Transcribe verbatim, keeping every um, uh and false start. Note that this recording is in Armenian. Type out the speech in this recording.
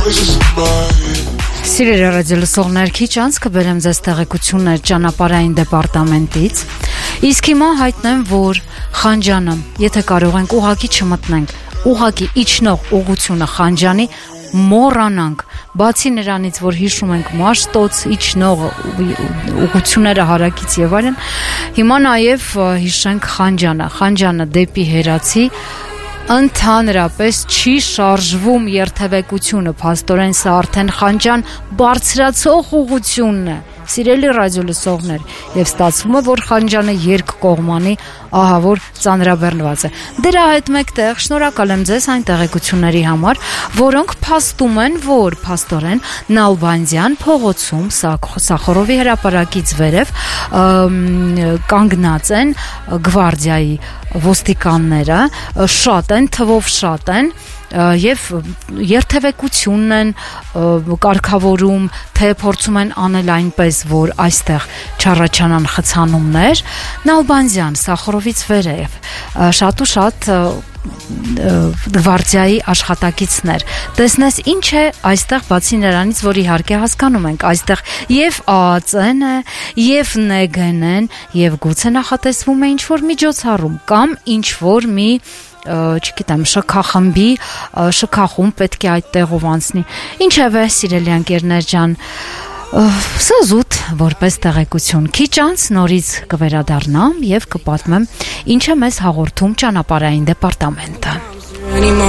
Սիրելի ռադիոլսողներ, քիչ անց կբերեմ ձեզ տեղեկություններ ճանապարհային դեպարտամենտից, իսկ հիմա հայտնեմ, որ Խանջանը, եթե կարող ենք ուղղակի չմտնենք, ուղղակի իջնող ուղղությունը Խանջանի մոռանանք, բացի նրանից, որ հիշում ենք Մաշտոց, իջնող ուղղությունները հարակից եւ այլն, հիմա նաեւ հիշենք Խանջանը, Խանջանը դեպի Հերացի ընդհանրապես չի շարժվում երթևեկությունը, փաստորեն սա արդեն Խանջան բարձրացող ուղղությունն է, սիրելի ռադիոլսողներ, եւ ստացվում է, որ Խանջանը երկկողմանի ահավոր ծանրաբեռնված է։ Դրա հետ մեկտեղ շնորհակալ եմ ձեզ այն տեղեկությունների համար, որոնք փաստում են, որ փաստորեն Նալբանդյան փողոցում Սախարովի հրապարակից վերև կանգնած են գվարդիայի ոստիկանները, շատ են, թվով շատ են եւ երթևեկությունն են կարգավորում, թե փորձում են անել այնպես, որ այստեղ չառաջանան խցանումներ, Նալբանդյան, Սախարովից վերև, շատ ու շատ գվարդիայի աշխատակիցներ, տեսնես ինչ է այստեղ բացի նրանից, որ իհարկե հասկանում ենք, այստեղ եւ ԱԱԾ-ն է, եւ ՆԳ-ն են, եւ գուցե նախատեսվում է ինչ-որ միջոցառում կամ ինչ-որ մի չգիտեմ, շքախմբի, շքախում պետք է այդ տեղով անցնի։ Ինչևէ, սիրելի ընկերներ ջան, սա զուտ որպես տեղեկություն։ Քիչ անց նորից կվերադառնամ եւ կպատմեմ ինչ է մեզ հաղորդում ճանապարհային դեպարտամենտը։